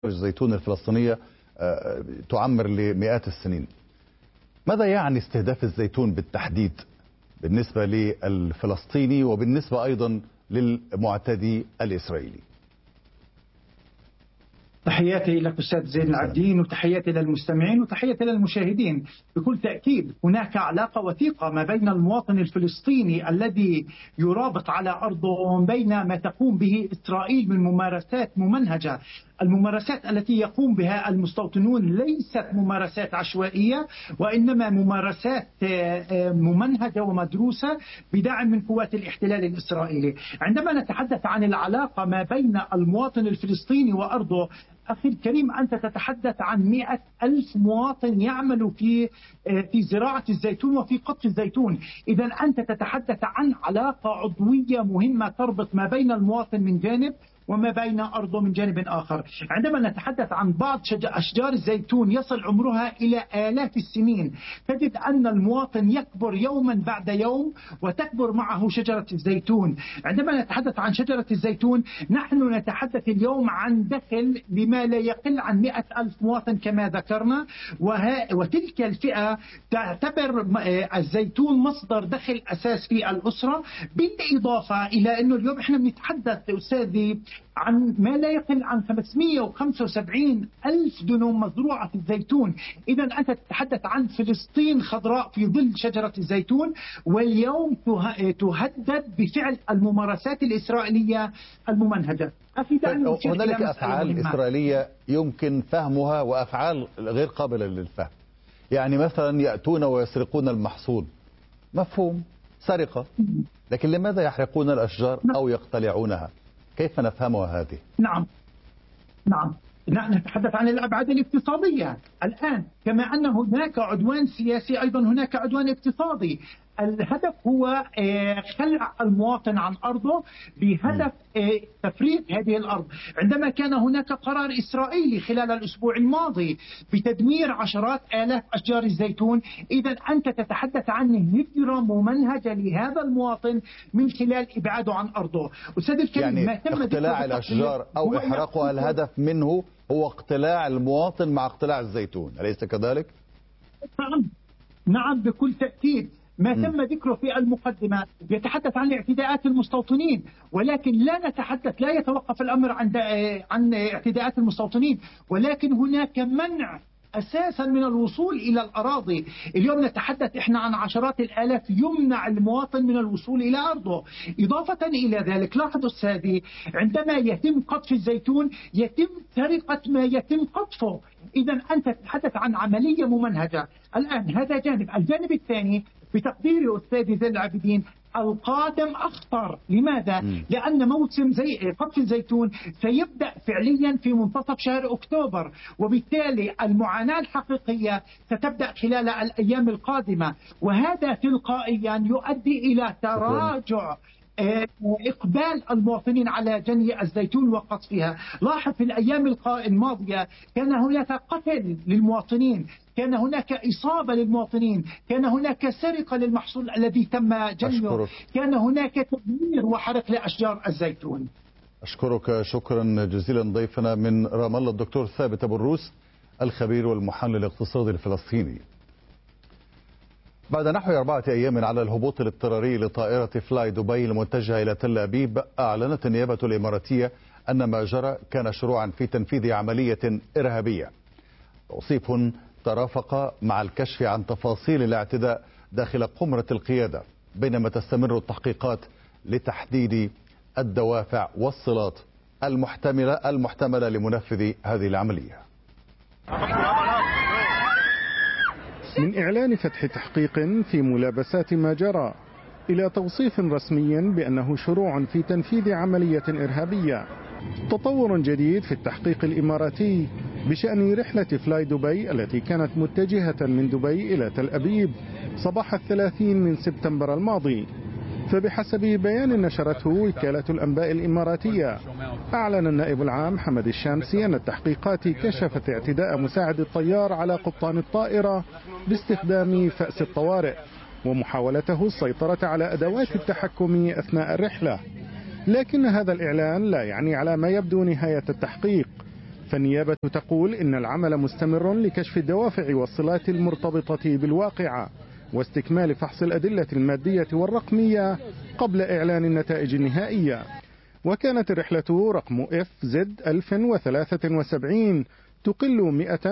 الزيتون الفلسطينية تعمر لمئات السنين. ماذا يعني استهداف الزيتون بالتحديد بالنسبة للفلسطيني وبالنسبة أيضا للمعتدي الإسرائيلي؟ تحياتي لك أستاذ زين العابدين، وتحياتي للمستمعين، وتحياتي للمشاهدين. بكل تأكيد هناك علاقة وثيقة ما بين المواطن الفلسطيني الذي يرابط على أرضه بين ما تقوم به إسرائيل من ممارسات ممنهجة. الممارسات التي يقوم بها المستوطنون ليست ممارسات عشوائية، وإنما ممارسات ممنهجة ومدروسة بدعم من قوات الاحتلال الإسرائيلي. عندما نتحدث عن العلاقة ما بين المواطن الفلسطيني وأرضه، أخي الكريم، أنت تتحدث عن 100,000 مواطن يعمل في زراعة الزيتون وفي قطف الزيتون. إذا أنت تتحدث عن علاقة عضوية مهمة تربط ما بين المواطن من جانب وما بين أرضه من جانب آخر. عندما نتحدث عن بعض أشجار الزيتون يصل عمرها إلى آلاف السنين، تجد أن المواطن يكبر يوما بعد يوم وتكبر معه شجرة الزيتون. عندما نتحدث عن شجرة الزيتون نحن نتحدث اليوم عن دخل لما لا يقل عن 100,000 مواطن كما ذكرنا، وتلك الفئة تعتبر الزيتون مصدر دخل أساس في الأسرة. بالإضافة إلى أنه اليوم إحنا بنتحدث أستاذي عن ما لا يقل عن 575,000 دنم مزروعة الزيتون. إذا أنت تتحدث عن فلسطين خضراء في ظل شجرة الزيتون، واليوم تهدد بفعل الممارسات الإسرائيلية الممنهجة. هنالك أفعال إسرائيلية يمكن فهمها وأفعال غير قابلة للفهم. يعني مثلا يأتون ويسرقون المحصول، مفهوم سرقة، لكن لماذا يحرقون الأشجار أو يقتلعونها؟ كيف نفهمها هذه؟ نعم نتحدث عن الأبعاد الاقتصادية الآن. كما أن هناك عدوان سياسي، أيضا هناك عدوان اقتصادي. الهدف هو خلع المواطن عن أرضه بهدف تفريغ هذه الأرض. عندما كان هناك قرار إسرائيلي خلال الأسبوع الماضي بتدمير عشرات آلاف أشجار الزيتون، إذا أنت تتحدث عن هجرة ممنهجة لهذا المواطن من خلال إبعاده عن أرضه. أستاذ الكريم، يعني ما تم اقتلاع الأشجار أو إحراقها الهدف منه هو اقتلاع المواطن مع اقتلاع الزيتون، أليس كذلك؟ نعم بكل تأكيد. ما تم ذكره في المقدمة يتحدث عن اعتداءات المستوطنين، ولكن لا يتوقف الأمر عن اعتداءات المستوطنين، ولكن هناك منع أساسا من الوصول إلى الأراضي. اليوم نتحدث إحنا عن عشرات الآلاف يمنع المواطن من الوصول إلى أرضه. إضافة إلى ذلك لاحظوا أستاذي، عندما يتم قطف الزيتون يتم سرقة ما يتم قطفه. إذا أنت تتحدث عن عملية ممنهجة. الآن هذا جانب. الجانب الثاني بتقديري أستاذي زين العابدين القادم أخطر. لماذا؟ لأن موسم قطف الزيتون سيبدأ فعليا في منتصف شهر أكتوبر، وبالتالي المعاناة الحقيقية ستبدأ خلال الأيام القادمة، وهذا تلقائيا يؤدي إلى تراجع إقبال المواطنين على جني الزيتون وقطفها. لاحظ في الأيام الماضية كان هناك قتل للمواطنين، كان هناك إصابة للمواطنين، كان هناك سرقة للمحصول الذي تم جنيه، كان هناك تدمير وحرق لأشجار الزيتون. أشكرك شكرا جزيلا ضيفنا من رام الله الدكتور ثابت أبو الروس الخبير والمحلل الاقتصادي الفلسطيني. بعد نحو 4 أيام على الهبوط الاضطراري لطائرة فلاي دبي المتجهة إلى تل أبيب، أعلنت النيابة الإماراتية أن ما جرى كان شروعا في تنفيذ عملية إرهابية. توصيف ترافق مع الكشف عن تفاصيل الاعتداء داخل قمرة القيادة، بينما تستمر التحقيقات لتحديد الدوافع والصلات المحتملة لمنفذ هذه العملية. من إعلان فتح تحقيق في ملابسات ما جرى إلى توصيف رسمي بأنه شروع في تنفيذ عملية إرهابية، تطور جديد في التحقيق الإماراتي بشأن رحلة فلاي دبي التي كانت متجهة من دبي إلى تل أبيب صباح 30 من سبتمبر الماضي. فبحسب بيان نشرته وكالة الأنباء الإماراتية، أعلن النائب العام حمد الشامسي أن التحقيقات كشفت اعتداء مساعد الطيار على قبطان الطائرة باستخدام فأس الطوارئ ومحاولته السيطرة على أدوات التحكم أثناء الرحلة. لكن هذا الإعلان لا يعني على ما يبدو نهاية التحقيق، فالنيابة تقول إن العمل مستمر لكشف الدوافع والصلات المرتبطة بالواقعة واستكمال فحص الأدلة المادية والرقمية قبل إعلان النتائج النهائية. وكانت الرحلة رقم FZ 1073 تقل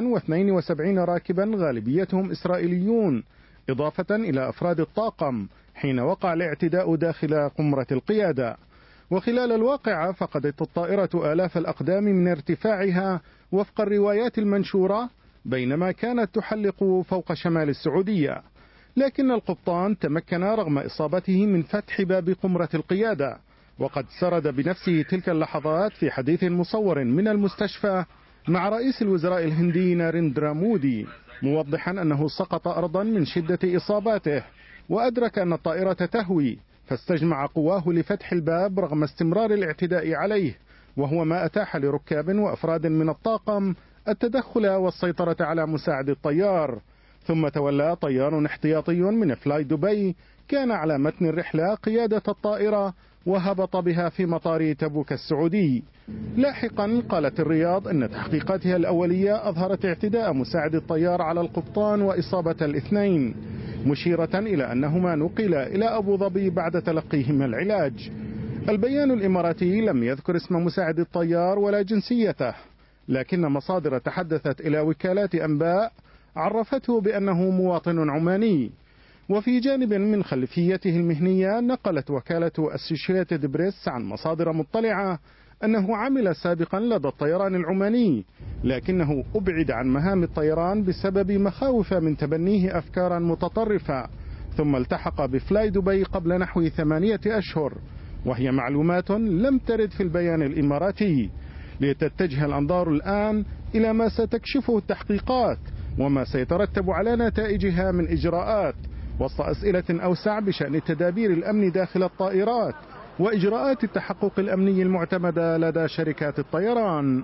172 راكبا غالبيتهم إسرائيليون، إضافة إلى أفراد الطاقم، حين وقع الاعتداء داخل قمرة القيادة. وخلال الواقعة فقدت الطائرة آلاف الأقدام من ارتفاعها وفق الروايات المنشورة بينما كانت تحلق فوق شمال السعودية، لكن القبطان تمكن رغم إصابته من فتح باب قمرة القيادة، وقد سرد بنفسه تلك اللحظات في حديث مصور من المستشفى مع رئيس الوزراء الهندي ناريندرا مودي، موضحا أنه سقط أرضا من شدة إصاباته، وأدرك أن الطائرة تهوي فاستجمع قواه لفتح الباب رغم استمرار الاعتداء عليه، وهو ما أتاح لركاب وأفراد من الطاقم التدخل والسيطرة على مساعد الطيار. ثم تولى طيار احتياطي من فلاي دبي كان على متن الرحلة قيادة الطائرة وهبط بها في مطار تبوك السعودي. لاحقا قالت الرياض أن تحقيقاتها الأولية أظهرت اعتداء مساعد الطيار على القبطان وإصابة الاثنين، مشيرة إلى أنهما نقلا إلى أبو ظبي بعد تلقيهما العلاج. البيان الإماراتي لم يذكر اسم مساعد الطيار ولا جنسيته، لكن مصادر تحدثت إلى وكالات أنباء عرفته بأنه مواطن عماني. وفي جانب من خلفيته المهنية نقلت وكالة أسوشيتد بريس عن مصادر مطلعة أنه عمل سابقا لدى الطيران العماني، لكنه أبعد عن مهام الطيران بسبب مخاوف من تبنيه أفكارا متطرفة، ثم التحق بفلاي دبي قبل نحو 8 أشهر، وهي معلومات لم ترد في البيان الإماراتي. لتتجه الأنظار الآن إلى ما ستكشفه التحقيقات وما سيترتب على نتائجها من إجراءات، وسط أسئلة أوسع بشأن التدابير الأمن داخل الطائرات وإجراءات التحقق الأمني المعتمدة لدى شركات الطيران.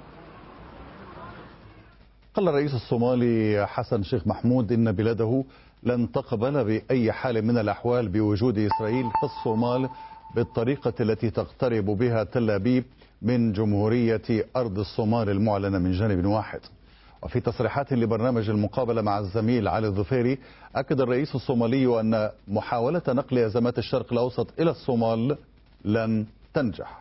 قال الرئيس الصومالي حسن شيخ محمود إن بلاده لن تقبل بأي حال من الأحوال بوجود إسرائيل في الصومال بالطريقة التي تقترب بها تل أبيب من جمهورية أرض الصومال المعلنة من جانب واحد. وفي تصريحات لبرنامج المقابلة مع الزميل علي الظفيري أكد الرئيس الصومالي أن محاولة نقل أزمات الشرق الأوسط إلى الصومال لن تنجح.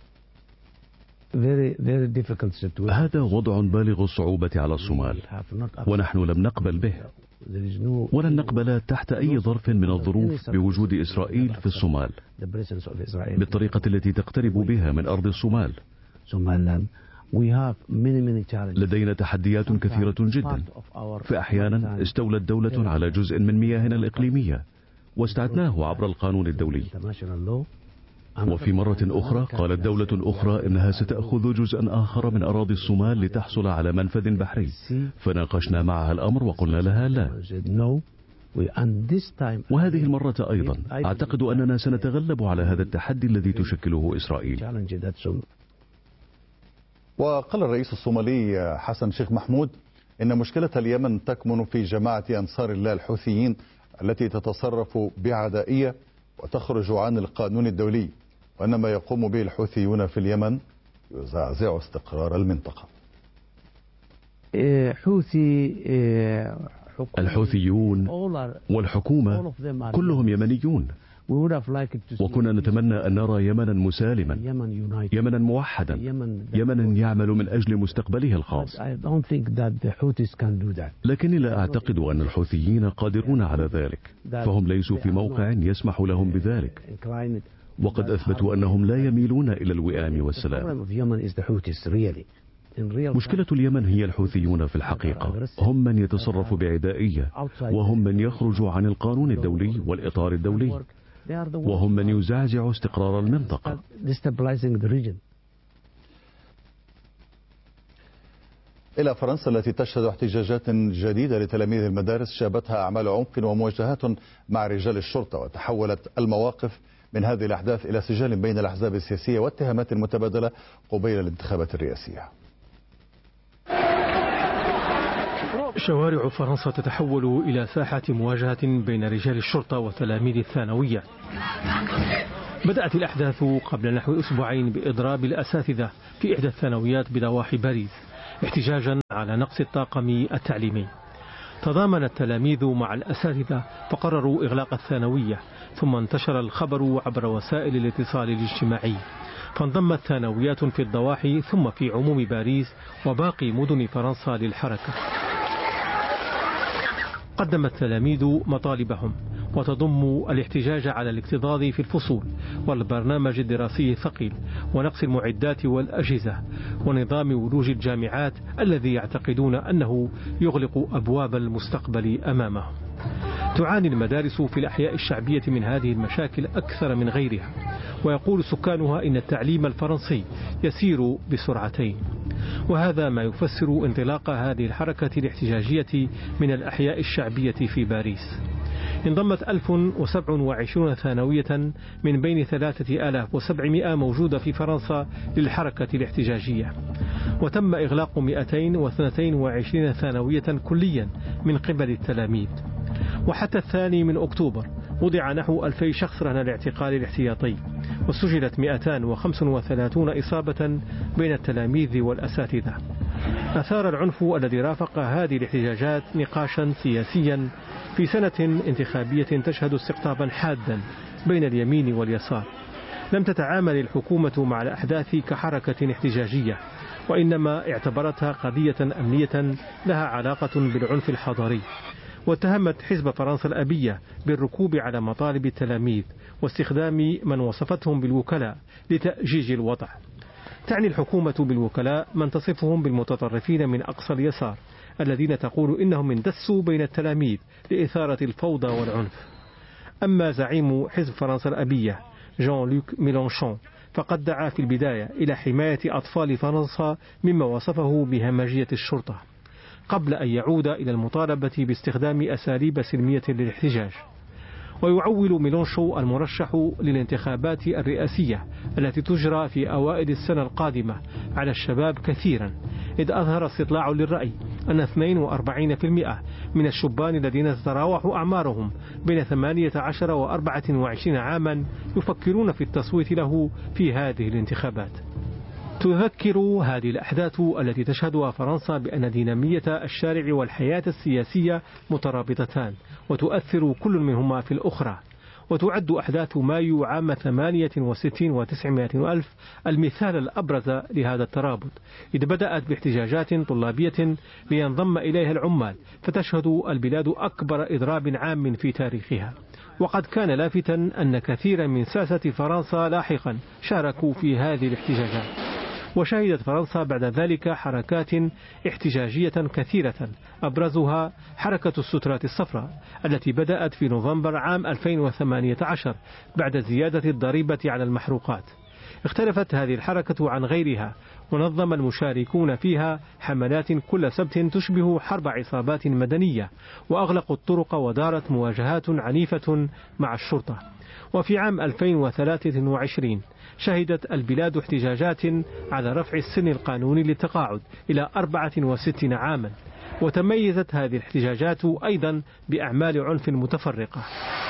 هذا وضع بالغ الصعوبة على الصومال، ونحن لم نقبل به ولن نقبل تحت أي ظرف من الظروف بوجود إسرائيل في الصومال بالطريقة التي تقترب بها من أرض الصومال. لدينا تحديات كثيرة جدا، فأحيانا استولت دولة على جزء من مياهنا الإقليمية واستعدناه عبر القانون الدولي، وفي مرة أخرى قالت دولة أخرى إنها ستأخذ جزءا آخر من أراضي الصومال لتحصل على منفذ بحري، فناقشنا معها الأمر وقلنا لها لا. وهذه المرة أيضا أعتقد أننا سنتغلب على هذا التحدي الذي تشكله إسرائيل. وقال الرئيس الصومالي حسن شيخ محمود إن مشكلة اليمن تكمن في جماعة أنصار الله الحوثيين التي تتصرف بعدائية وتخرج عن القانون الدولي، وأن ما يقوم به الحوثيون في اليمن يزعزع استقرار المنطقة. الحوثيون والحكومة كلهم يمنيون، وكنا نتمنى أن نرى يمنا مسالما، يمنا موحدا، يمنا يعمل من أجل مستقبله الخاص. لكني لا أعتقد أن الحوثيين قادرون على ذلك، فهم ليسوا في موقع يسمح لهم بذلك، وقد أثبتوا أنهم لا يميلون إلى الوئام والسلام. مشكلة اليمن هي الحوثيون في الحقيقة، هم من يتصرف بعدائية، وهم من يخرج عن القانون الدولي والإطار الدولي، وهم من يزعزع استقرار المنطقة. إلى فرنسا التي تشهد احتجاجات جديدة لتلاميذ المدارس شابتها أعمال عنف ومواجهات مع رجال الشرطة، وتحولت المواقف من هذه الأحداث إلى سجال بين الأحزاب السياسية واتهامات متبادلة قبيل الانتخابات الرئاسية. شوارع فرنسا تتحول إلى ساحة مواجهة بين رجال الشرطة وتلاميذ الثانوية. بدأت الأحداث قبل نحو أسبوعين بإضراب الأساتذة في إحدى الثانويات بضواحي باريس، احتجاجا على نقص الطاقم التعليمي. تضامن التلاميذ مع الأساتذة فقرروا إغلاق الثانوية، ثم انتشر الخبر عبر وسائل الاتصال الاجتماعي، فانضمت ثانويات في الضواحي ثم في عموم باريس وباقي مدن فرنسا للحركة. قدم التلاميذ مطالبهم وتضم الاحتجاج على الاكتظاظ في الفصول والبرنامج الدراسي الثقيل ونقص المعدات والأجهزة ونظام ولوج الجامعات الذي يعتقدون أنه يغلق أبواب المستقبل أمامهم. تعاني المدارس في الأحياء الشعبية من هذه المشاكل أكثر من غيرها، ويقول سكانها إن التعليم الفرنسي يسير بسرعتين، وهذا ما يفسر انطلاق هذه الحركة الاحتجاجية من الأحياء الشعبية في باريس. انضمت 1027 ثانوية من بين 3700 موجودة في فرنسا للحركة الاحتجاجية، وتم إغلاق 222 ثانوية كليا من قبل التلاميذ. وحتى 2 أكتوبر وضع نحو 2000 شخص رهن الاعتقال الاحتياطي، وسجلت 235 إصابة بين التلاميذ والأساتذة. أثار العنف الذي رافق هذه الاحتجاجات نقاشا سياسيا في سنة انتخابية تشهد استقطابا حادا بين اليمين واليسار. لم تتعامل الحكومة مع الأحداث كحركة احتجاجية، وإنما اعتبرتها قضية أمنية لها علاقة بالعنف الحضاري، واتهمت حزب فرنسا الأبية بالركوب على مطالب التلاميذ واستخدام من وصفتهم بالوكلاء لتأجيج الوضع. تعني الحكومة بالوكلاء من تصفهم بالمتطرفين من أقصى اليسار الذين تقول إنهم اندسوا بين التلاميذ لإثارة الفوضى والعنف. أما زعيم حزب فرنسا الأبية جان لوك ميلانشون فقد دعا في البداية إلى حماية أطفال فرنسا مما وصفه بهمجية الشرطة، قبل أن يعود إلى المطالبة باستخدام أساليب سلمية للاحتجاج. ويعول ميلانشون المرشح للانتخابات الرئاسية التي تجرى في أوائل السنة القادمة على الشباب كثيرا، إذ أظهر استطلاع للرأي أن 42% من الشبان الذين تتراوح أعمارهم بين 18 و 24 عاما يفكرون في التصويت له في هذه الانتخابات. تذكر هذه الأحداث التي تشهدها فرنسا بأن دينامية الشارع والحياة السياسية مترابطتان وتؤثر كل منهما في الأخرى. وتعد أحداث مايو عام 68 و900 ألف المثال الأبرز لهذا الترابط، إذ بدأت باحتجاجات طلابية لينضم إليها العمال، فتشهد البلاد أكبر إضراب عام في تاريخها. وقد كان لافتا أن كثيرا من ساسة فرنسا لاحقا شاركوا في هذه الاحتجاجات. وشهدت فرنسا بعد ذلك حركات احتجاجية كثيرة، أبرزها حركة السترات الصفراء التي بدأت في نوفمبر عام 2018 بعد زيادة الضريبة على المحروقات. اختلفت هذه الحركة عن غيرها، ونظم المشاركون فيها حملات كل سبت تشبه حرب عصابات مدنية، وأغلقوا الطرق ودارت مواجهات عنيفة مع الشرطة. وفي عام 2023 شهدت البلاد احتجاجات على رفع السن القانوني للتقاعد إلى 64 عاما، وتميزت هذه الاحتجاجات أيضا بأعمال عنف متفرقة.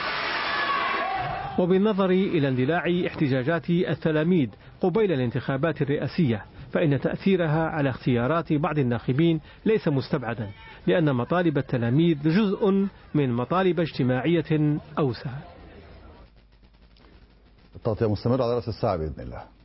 وبالنظر إلى اندلاع احتجاجات التلاميذ قبيل الانتخابات الرئاسية، فإن تأثيرها على اختيارات بعض الناخبين ليس مستبعدا، لأن مطالب التلاميذ جزء من مطالب اجتماعية أوسع. التغطية مستمرة على رأس الساعة بإذن الله.